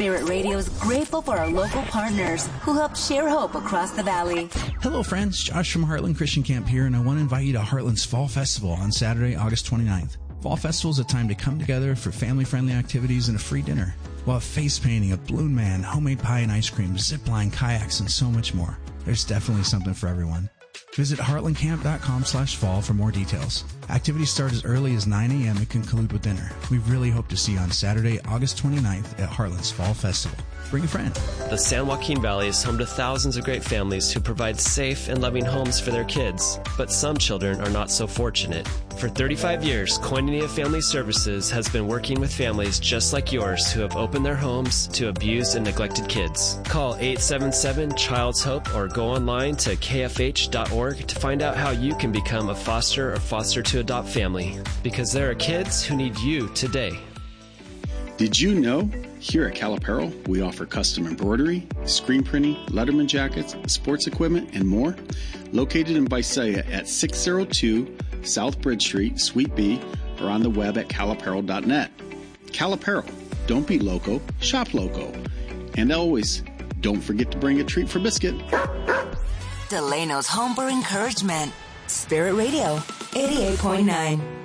Spirit Radio is grateful for our local partners who help share hope across the valley. Hello, friends. Josh from Heartland Christian Camp here, and I want to invite you to Heartland's Fall Festival on Saturday, August 29th. Fall Festival is a time to come together for family-friendly activities and a free dinner. We'll have face painting, a balloon man, homemade pie and ice cream, zip line, kayaks, and so much more. There's definitely something for everyone. Visit heartlandcamp.com/fall for more details. Activities start as early as 9 a.m. and conclude with dinner. We really hope to see you on Saturday, August 29th at Heartland's Fall Festival. Bring a friend. The San Joaquin Valley is home to thousands of great families who provide safe and loving homes for their kids, but some children are not so fortunate. For 35 years, Koinonia Family Services has been working with families just like yours who have opened their homes to abused and neglected kids. Call 877-CHILD'S HOPE or go online to kfh.org to find out how you can become a foster or foster-to-adopt family, because there are kids who need you today. Did you know? Here at Cal Apparel, we offer custom embroidery, screen printing, Letterman jackets, sports equipment, and more. Located in Visalia at 602 South Bridge Street, Suite B, or on the web at calapparel.net. Cal Apparel. Don't be loco, shop loco. And always, don't forget to bring a treat for Biscuit. Delano's Home for Encouragement. Spirit Radio, 88.9.